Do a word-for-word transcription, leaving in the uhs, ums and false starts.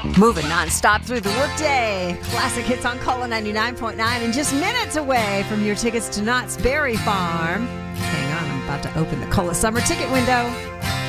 Moving nonstop through the workday. Classic hits on Cola ninety-nine point nine and just minutes away from your tickets to Knott's Berry Farm. Hang on, I'm about to open the Cola Summer Ticket window.